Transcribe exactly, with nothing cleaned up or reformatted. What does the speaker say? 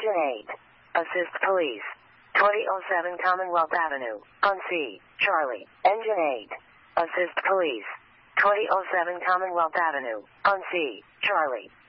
Engine eight. Assist police. twenty oh seven Commonwealth Avenue. On C. Charlie. Engine eight. Assist police. twenty oh seven Commonwealth Avenue. On C. Charlie.